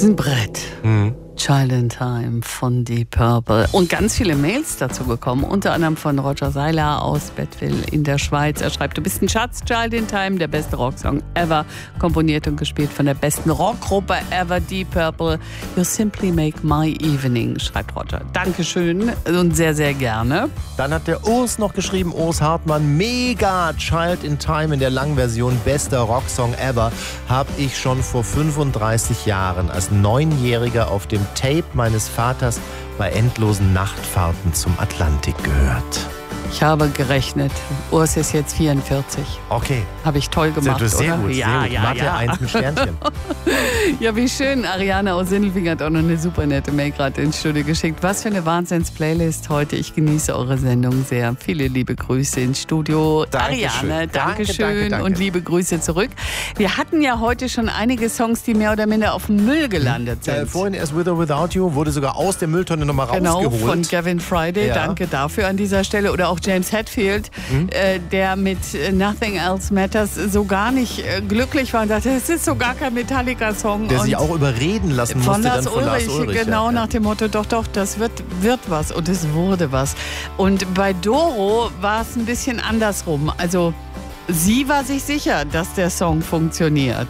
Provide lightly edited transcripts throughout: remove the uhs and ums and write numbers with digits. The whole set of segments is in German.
ein Brett. Child in Time von Deep Purple. Und ganz viele Mails dazu gekommen, unter anderem von Roger Seiler aus Bettwil in der Schweiz. Er schreibt, du bist ein Schatz, Child in Time, der beste Rocksong ever, komponiert und gespielt von der besten Rockgruppe ever, Deep Purple. You simply make my evening, schreibt Roger. Dankeschön und sehr, sehr gerne. Dann hat der Urs noch geschrieben, Urs Hartmann, mega, Child in Time in der langen Version, bester Rocksong ever, habe ich schon vor 35 Jahren als 9-Jähriger auf dem Tape meines Vaters bei endlosen Nachtfahrten zum Atlantik gehört. Ich habe gerechnet. Urs ist jetzt 44. Okay. Habe ich toll gemacht, sehr oder? gut, Ja, sehr gut. ja, Mathe ja. 1 mit Sternchen. Ja, wie schön. Ariane aus Sindelfingen hat auch noch eine super nette Mail gerade ins Studio geschickt. Was für eine Wahnsinns-Playlist heute. Ich genieße eure Sendung sehr. Viele liebe Grüße ins Studio. Dankeschön. Ariane, Dankeschön Danke. und liebe Grüße zurück. Wir hatten ja heute schon einige Songs, die mehr oder minder auf dem Müll gelandet sind. Vorhin erst With or Without You wurde sogar aus der Mülltonne nochmal rausgeholt. Genau, von Gavin Friday. Ja. Danke dafür an dieser Stelle. Oder auch James Hetfield, der mit Nothing Else Matters so gar nicht glücklich war und sagte, es ist so gar kein Metallica-Song. Der sich auch überreden lassen musste dann von Lars Ulrich. Genau, ja. nach dem Motto, doch, das wird was. Und es wurde was. Und bei Doro war es ein bisschen andersrum. Also sie war sich sicher, dass der Song funktioniert.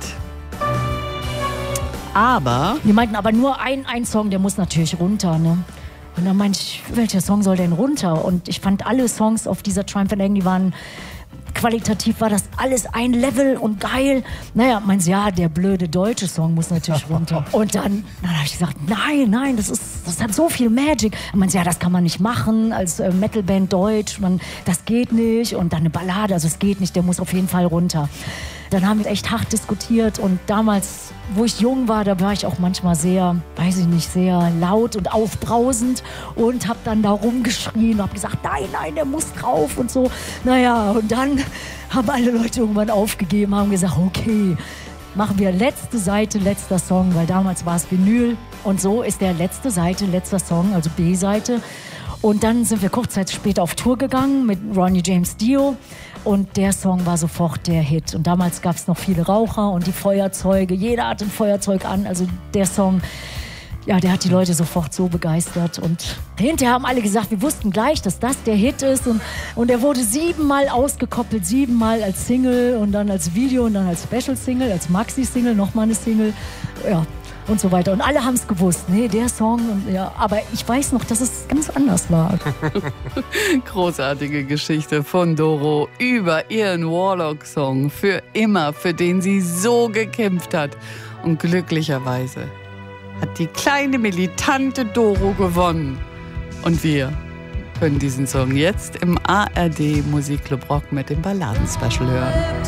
Aber Die meinten aber nur ein Song, der muss natürlich runter, ne? Und dann meinte ich, welcher Song soll denn runter? Und ich fand alle Songs auf dieser Triumph and Agony waren qualitativ, war das alles ein Level und geil. Naja, meinen sie, ja, der blöde deutsche Song muss natürlich runter. Und dann habe ich gesagt, nein, das hat so viel Magic. Und meinen sie, ja, das kann man nicht machen als Metalband Deutsch. Das geht nicht. Und dann eine Ballade, also es geht nicht, der muss auf jeden Fall runter. Dann haben wir echt hart diskutiert und damals, wo ich jung war, da war ich auch manchmal sehr, sehr laut und aufbrausend und habe dann da rumgeschrien und habe gesagt, nein, der muss drauf und so. Naja, und dann haben alle Leute irgendwann aufgegeben, haben gesagt, okay, machen wir letzte Seite, letzter Song, weil damals war es Vinyl und so ist der letzte Seite, letzter Song, also B-Seite. Und dann sind wir kurz Zeit später auf Tour gegangen mit Ronnie James Dio. Und der Song war sofort der Hit. Und damals gab es noch viele Raucher und die Feuerzeuge. Jeder hat ein Feuerzeug an. Also der Song, ja, der hat die Leute sofort so begeistert. Und hinterher haben alle gesagt, wir wussten gleich, dass das der Hit ist. Und er wurde 7-mal ausgekoppelt, 7-mal als Single und dann als Video und dann als Special-Single, als Maxi-Single, nochmal eine Single. Ja. Und so weiter. Und alle haben es gewusst. Nee, der Song. Und, ja, aber ich weiß noch, dass es ganz anders war. Großartige Geschichte von Doro über ihren Warlock-Song für immer, für den sie so gekämpft hat. Und glücklicherweise hat die kleine militante Doro gewonnen. Und wir können diesen Song jetzt im ARD Musikclub Rock mit dem Balladen-Special hören.